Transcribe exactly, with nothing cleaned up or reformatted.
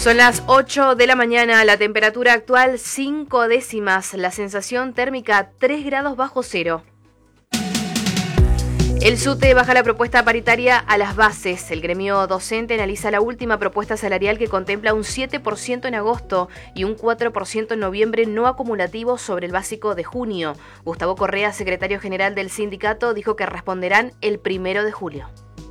Son las ocho de la mañana, la temperatura actual cinco décimas, la sensación térmica tres grados bajo cero. El SUTE baja la propuesta paritaria a las bases. El gremio docente analiza la última propuesta salarial que contempla un siete por ciento en agosto y un cuatro por ciento en noviembre no acumulativo sobre el básico de junio. Gustavo Correa, secretario general del sindicato, dijo que responderán el primero de julio.